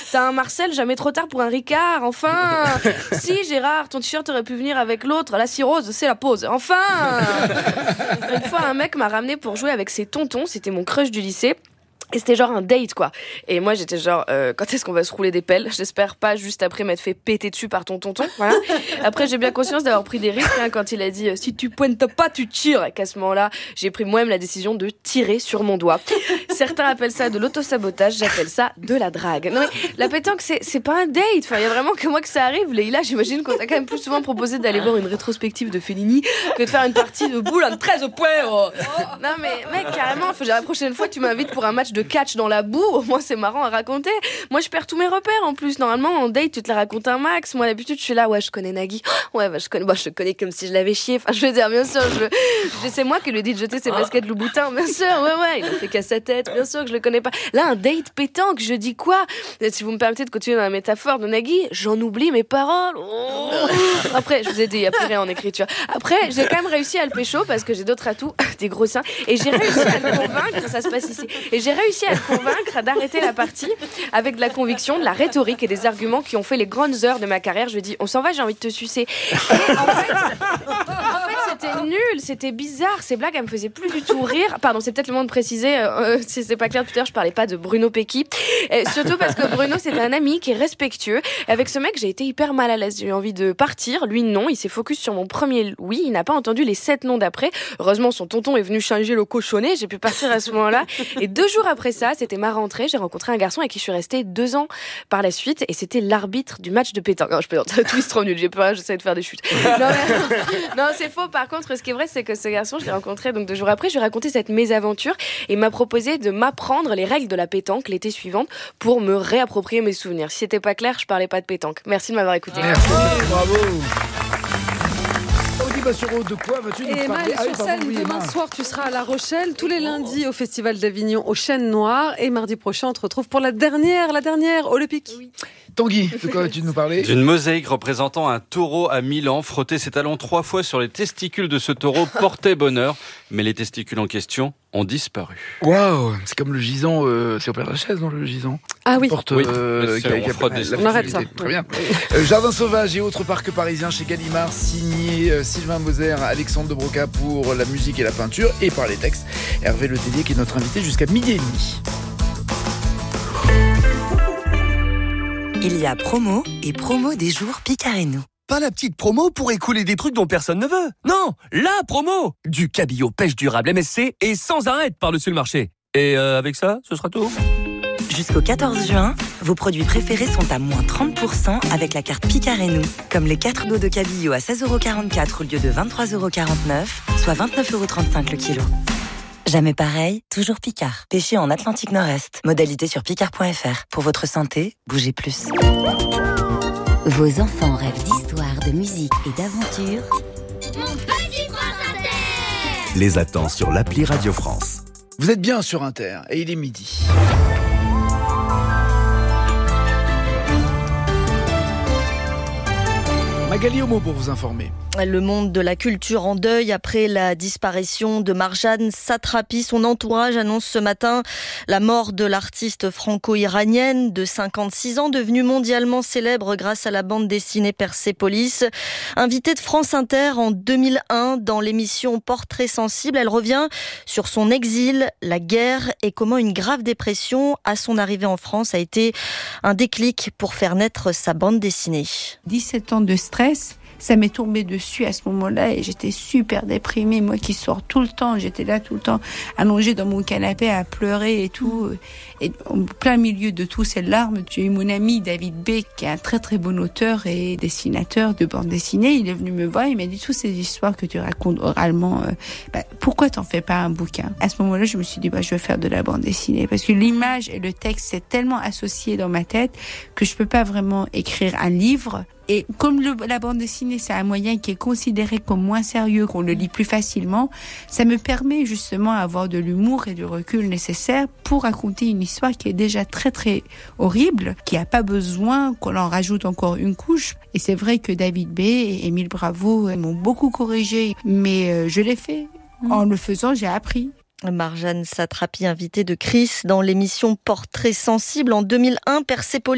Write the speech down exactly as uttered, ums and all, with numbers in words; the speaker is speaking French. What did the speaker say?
T'as un Marcel, jamais trop tard pour un Ricard, enfin. Si, Gérard, ton t-shirt aurait pu venir avec l'autre, la cirrhose, c'est la pause, enfin. Une fois, un mec m'a ramené pour jouer avec ses tontons, c'était mon crush du lycée. Et c'était genre un date, quoi. Et moi, j'étais genre, euh, quand est-ce qu'on va se rouler des pelles ? J'espère pas juste après m'être fait péter dessus par ton tonton, voilà. Après, j'ai bien conscience d'avoir pris des risques, hein, quand il a dit, si tu pointes pas, tu tires. Et qu'à ce moment-là, j'ai pris moi-même la décision de tirer sur mon doigt. Certains appellent ça de l'autosabotage, j'appelle ça de la drague. Non, mais la pétanque, c'est, c'est pas un date. Enfin, il y a vraiment que moi que ça arrive. Leïla, j'imagine qu'on t'a quand même plus souvent proposé d'aller voir une rétrospective de Fellini que de faire une partie de boule en treize points. Oh. Non, mais mec, carrément, faut que la prochaine fois, tu m'invites pour un match de catch dans la boue, au moins c'est marrant à raconter. Moi je perds tous mes repères en plus. Normalement en date tu te la racontes un max. Moi d'habitude je suis là, ouais je connais Nagui. Ouais bah, je connais, bah, je connais comme si je l'avais chié. Enfin je veux dire bien sûr, je, je c'est moi qui lui ai dit de jeter ses baskets Louboutin. Bien sûr, ouais ouais, il a fait qu'à sa tête. Bien sûr que je le connais pas. Là un date pétanque, je dis quoi ? Si vous me permettez de continuer dans la métaphore de Nagui, j'en oublie mes paroles. Oh. Après je vous ai dit, il y a plus rien en écriture. Après j'ai quand même réussi à le pécho parce que j'ai d'autres atouts, des gros seins, et j'ai réussi à le convaincre. Ça se passe ici. Et j'ai réussi à le convaincre d'arrêter la partie avec de la conviction, de la rhétorique et des arguments qui ont fait les grandes heures de ma carrière. Je lui ai dit, on s'en va, j'ai envie de te sucer. Et en fait, en fait, c'était nul, c'était bizarre. Ces blagues, elles me faisaient plus du tout rire. Pardon, c'est peut-être le moment de préciser, euh, si c'est pas clair tout à l'heure, je parlais pas de Bruno Pecky. Et surtout parce que Bruno, c'est un ami qui est respectueux. Avec ce mec, j'ai été hyper mal à l'aise. J'ai eu envie de partir. Lui, non. Il s'est focus sur mon premier oui. Il n'a pas entendu les sept noms d'après. Heureusement, son tonton est venu changer le cochonnet. J'ai pu partir à ce moment-là. Et deux jours après ça, c'était ma rentrée. J'ai rencontré un garçon avec qui je suis restée deux ans par la suite. Et c'était l'arbitre du match de pétanque. Non, je plaisante. Twist trop nul. J'ai peur, j'essaie de faire des chutes. Non, mais... non, c'est faux. Par contre, ce qui est vrai, c'est que ce garçon, je l'ai rencontré donc deux jours après. Je lui ai raconté cette mésaventure et il m'a proposé de m'apprendre les règles de la pétanque l'été suivant pour me réapproprier mes souvenirs. Si c'était pas clair, je parlais pas de pétanque. Merci de m'avoir écouté. Merci, bravo. Bassero, de quoi vas-tu nous Et parler? Maëlle sur scène, demain soir tu seras à La Rochelle, tous les lundis au Festival d'Avignon au Chêne Noir, et mardi prochain on te retrouve pour la dernière, la dernière olympique. Oui. Tanguy, de quoi vas-tu nous parler? D'une mosaïque représentant un taureau à Milan, frotter ses talons trois fois sur les testicules de ce taureau portait bonheur, mais les testicules en question ont disparu. Waouh, c'est comme le gisant, euh, c'est au Père Lachaise, non, le gisant? Ah oui. Porte, oui, euh, on, on frotte des on arrête ça. Très bien. euh, Jardin sauvage et autres parcs parisiens chez Gallimard, signé euh, Sylvain Moser, Alexandre de Broca pour la musique et la peinture, et par les textes, Hervé Le Tellier qui est notre invité jusqu'à midi et demi. Il y a promo et promo des jours Picard et nous. Pas la petite promo pour écouler des trucs dont personne ne veut. Non, la promo du cabillaud pêche durable M S C et sans arrêt par-dessus le marché. Et euh, avec ça, ce sera tout. Jusqu'au quatorze juin, vos produits préférés sont à moins trente pour cent avec la carte Picard et nous. Comme les quatre dos de cabillaud à seize euros quarante-quatre au lieu de vingt-trois euros quarante-neuf, soit vingt-neuf euros trente-cinq le kilo. Jamais pareil, toujours Picard. Pêché en Atlantique Nord-Est. Modalité sur picard point f r. Pour votre santé, bougez plus. Vos enfants rêvent d'histoire, de musique et d'aventure. Mon petit prince Inter. Les attend sur l'appli Radio France. Vous êtes bien sur Inter et il est midi. Magali Homo pour vous informer. Le monde de la culture en deuil après la disparition de Marjane Satrapi. Son entourage annonce ce matin la mort de l'artiste franco-iranienne de cinquante-six ans, devenue mondialement célèbre grâce à la bande dessinée Persépolis. Invitée de France Inter en deux mille un dans l'émission Portrait sensible, elle revient sur son exil, la guerre et comment une grave dépression à son arrivée en France a été un déclic pour faire naître sa bande dessinée. dix-sept ans de stress. Ça m'est tombé dessus à ce moment-là et j'étais super déprimée. Moi qui sors tout le temps, j'étais là tout le temps, allongée dans mon canapé à pleurer et tout. Et en plein milieu de tous ces larmes, j'ai eu mon ami David B, qui est un très très bon auteur et dessinateur de bande dessinée. Il est venu me voir, il m'a dit toutes ces histoires que tu racontes oralement, euh, bah, pourquoi t'en fais pas un bouquin? À ce moment-là, je me suis dit, bah, je vais faire de la bande dessinée. Parce que l'image et le texte, c'est tellement associé dans ma tête que je peux pas vraiment écrire un livre. Et comme le, la bande dessinée, c'est un moyen qui est considéré comme moins sérieux, qu'on le lit plus facilement, ça me permet justement d'avoir de l'humour et du recul nécessaire pour raconter une histoire qui est déjà très très horrible, qui n'a pas besoin qu'on en rajoute encore une couche. Et c'est vrai que David B et Émile Bravo m'ont beaucoup corrigé, mais euh, je l'ai fait. En le faisant, j'ai appris. Marjane Satrapi, invitée de Chris dans l'émission Portrait sensible en deux mille un, Persépolis.